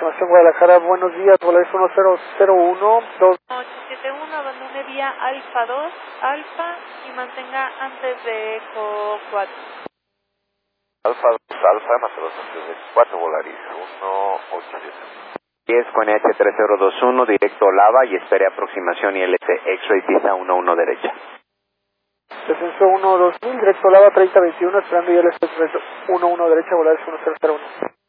aproximación Guadalajara, buenos días, Volaris 1001, 2. 871, abandone vía Alfa 2, Alfa y mantenga antes de Eco 4. Alfa 2, Alfa, más 2 antes de 4, Volaris 187. 10 con H3021, directo Lava y espere aproximación ILS X-Ray Pisa 11 derecha. Descenso 12000, directo Lava 3021, esperando ILS 11 derecha, Volaris 1001.